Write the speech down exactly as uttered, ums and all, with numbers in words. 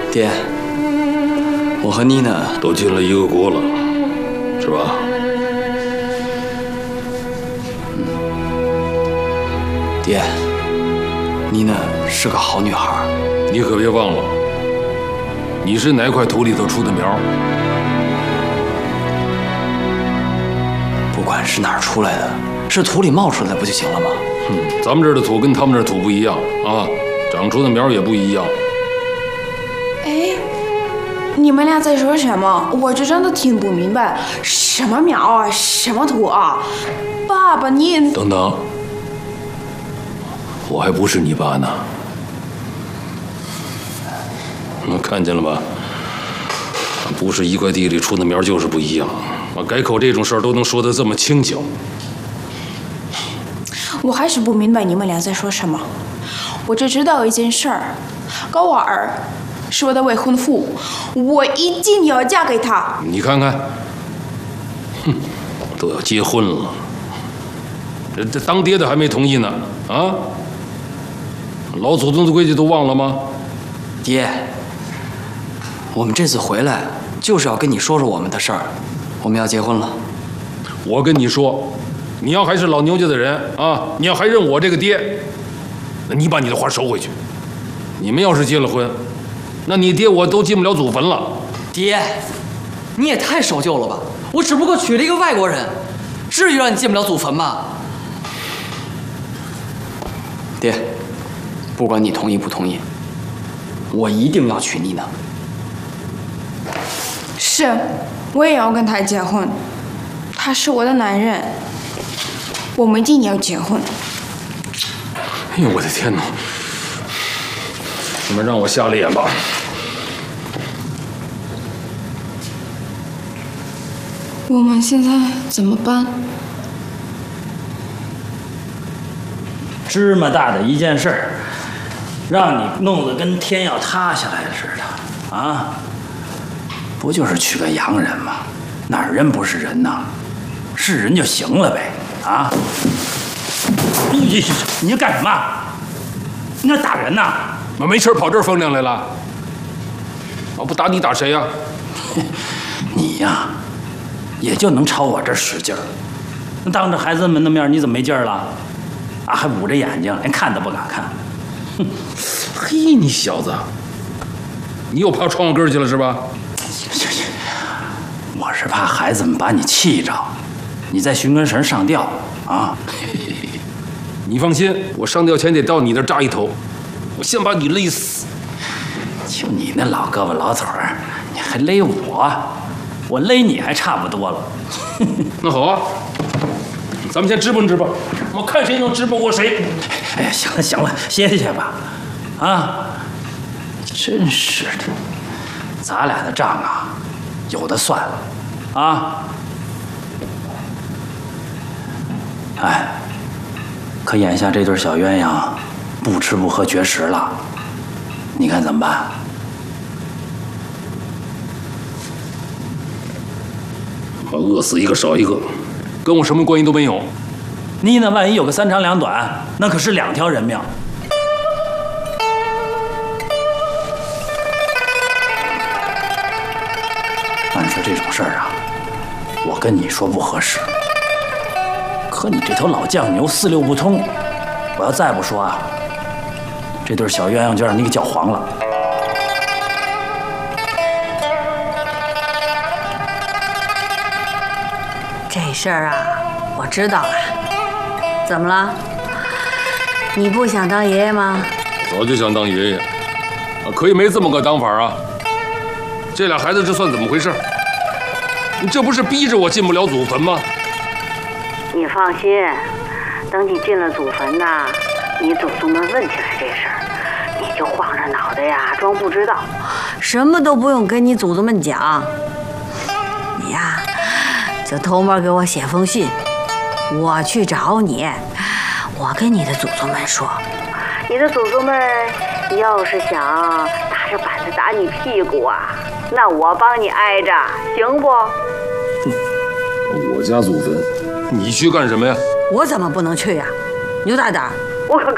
爹，我和妮娜都进了一个国了，是吧？ 嗯。爹，妮娜是个好女孩。 你可别忘了，你是哪块土里头出的苗？ 不管是哪儿出来的，是土里冒出来的不就行了吗？ 嗯，咱们这儿的土跟他们这儿土不一样啊，长出的苗也不一样。 哎，你们俩在说什么？我这真的听不明白，什么苗啊，什么土啊？爸爸，你等等，我还不是你爸呢。嗯，看见了吧？不是一块地里出的苗就是不一样。啊，改口这种事儿都能说得这么轻巧。 我还是不明白你们俩在说什么。我只知道一件事儿，高尔是我的未婚夫，我一定要嫁给他。 你看看，哼，都要结婚了，这这当爹的还没同意呢，啊？老祖宗的规矩都忘了吗？ 爹，我们这次回来就是要跟你说说我们的事儿，我们要结婚了。 我跟你说，你要还是老牛家的人啊，你要还认我这个爹，那你把你的话收回去。你们要是结了婚，那你爹我都进不了祖坟了。 爹，你也太守旧了吧！我只不过娶了一个外国人，至于让你进不了祖坟吗？爹，不管你同意不同意，我一定要娶妮娜。 是，我也要跟他结婚，他是我的男人，我们一定要结婚。 哎呦，我的天哪！你们让我瞎了眼吧？ 我们现在怎么办？ 芝麻大的一件事儿，让你弄得跟天要塌下来似的啊！不就是娶个洋人吗？哪儿人不是人呐？是人就行了呗啊！你你干什么？你要打人呐？ 我没事跑这儿风凉来了？我不打你打谁呀？ 你呀，也就能朝我这儿使劲儿。那当着孩子们的面，你怎么没劲儿了？啊，还捂着眼睛，连看都不敢看。哼！ 嘿，你小子，你又爬窗户根儿去了是吧？ 我是怕孩子们把你气着，你在寻根绳上吊啊！ 你放心，我上吊前得到你那儿扎一头，我先把你勒死。 就你那老胳膊老腿儿，你还勒我？我勒你还差不多了。 那好啊，咱们先支棱支棱，我看谁能支棱过谁。 哎呀，行了行了，歇歇吧。啊，真是的，咱俩的账啊，有的算了。啊，哎，可眼下这对小鸳鸯不吃不喝绝食了，你看怎么办？ 我饿死一个少一个，跟我什么关系都没有。 妮娜万一有个三长两短，那可是两条人命。按说这种事儿啊，我跟你说不合适。可你这头老犟牛四六不通，我要再不说啊，这对小鸳鸯就让你给搅黄了。 这事儿啊，我知道了。怎么了？你不想当爷爷吗？ 早就想当爷爷，啊，可以没这么个当法啊。这俩孩子这算怎么回事？你这不是逼着我进不了祖坟吗？ 你放心，等你进了祖坟呐，你祖宗们问起来这事儿，你就晃着脑袋呀，装不知道，什么都不用跟你祖宗们讲。你呀，就偷摸给我写封信，我去找你，我跟你的祖宗们说，你的祖宗们要是想拿着板子打你屁股啊，那我帮你挨着，行不？ 我家祖坟，你去干什么呀？ 我怎么不能去呀？牛大胆，我可